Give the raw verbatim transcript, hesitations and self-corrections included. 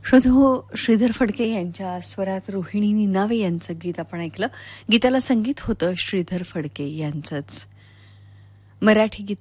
श्रोते हो, श्रीधर फडके यांच्या स्वरात रोहिणी निनावे यांचं गीत आपण ऐकलं. गीताला संगीत होतं श्रीधर फडके यांचंच. मराठी गीत